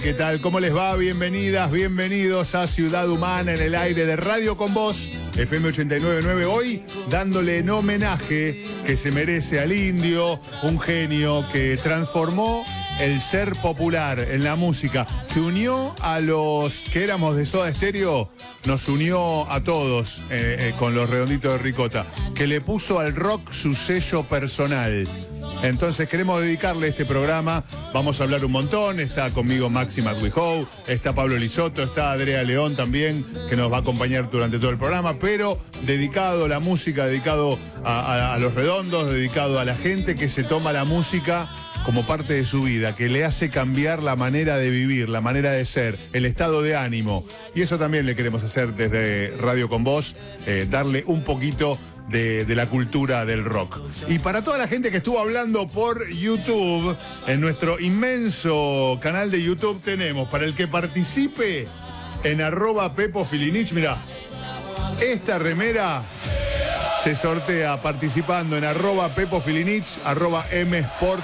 ¿Qué tal? ¿Cómo les va? Bienvenidas, bienvenidos a Ciudad Humana en el aire de Radio Con Voz, FM 89.9. Hoy dándole en homenaje que se merece al Indio, un genio que transformó el ser popular en la música, que unió a los que éramos de Soda Stereo, nos unió a todos con los Redonditos de Ricota, que le puso al rock su sello personal. Entonces queremos dedicarle este programa, vamos a hablar un montón, está conmigo Maxi McWihow, está Pablo Lisotto, está Andrea León también, que nos va a acompañar durante todo el programa, pero dedicado a la música, dedicado a los redondos, dedicado a la gente que se toma la música como parte de su vida, que le hace cambiar la manera de vivir, la manera de ser, el estado de ánimo. Y eso también le queremos hacer desde Radio Con Voz, darle un poquito de la cultura del rock. Y para toda la gente que estuvo hablando por YouTube, en nuestro inmenso canal de YouTube tenemos, para el que participe en @PepoFilinich, mirá, esta remera se sortea participando en @PepoFilinich, @MSport.